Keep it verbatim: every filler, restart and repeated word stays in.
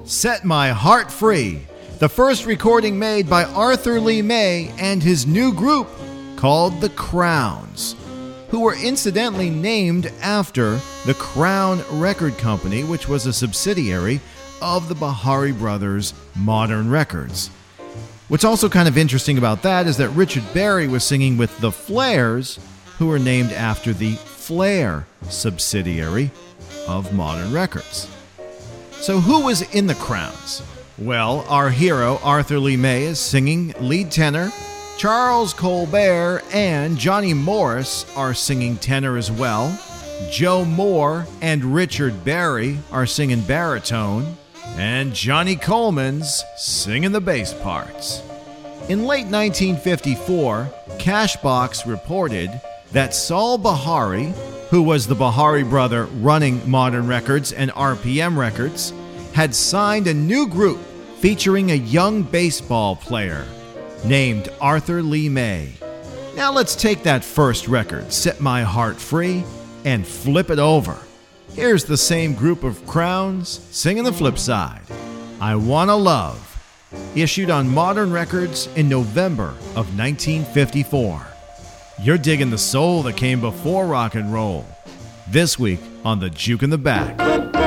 Set My Heart Free, the first recording made by Arthur Lee May and his new group called The Crowns, who were incidentally named after the Crown Record Company, which was a subsidiary of the Bihari Brothers' Modern Records. What's also kind of interesting about that is that Richard Berry was singing with the Flairs, who were named after the Flair subsidiary of Modern Records. So who was in the Crowns? Well, our hero, Arthur Lee May, is singing lead tenor. Charles Colbert and Johnny Morris are singing tenor as well. Joe Moore and Richard Berry are singing baritone. And Johnny Coleman's singing the bass parts. In late nineteen fifty-four, Cashbox reported that Saul Bihari, who was the Bihari brother running Modern Records and R P M Records, had signed a new group featuring a young baseball player named Arthur Lee May. Now let's take that first record, Set My Heart Free, and flip it over. Here's the same group of Crowns singing the flip side, I Wanna Love, issued on Modern Records in November of nineteen fifty-four. You're digging the soul that came before rock and roll. This week on The Juke in the Back.